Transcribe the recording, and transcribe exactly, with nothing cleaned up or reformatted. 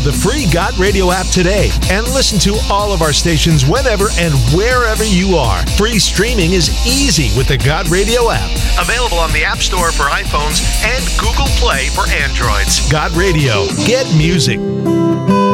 Download the free God Radio app today and listen to all of our stations whenever and wherever you are. Free streaming is easy with the God Radio app. Available on the App Store for iPhones and Google Play for Androids. God Radio. Get music.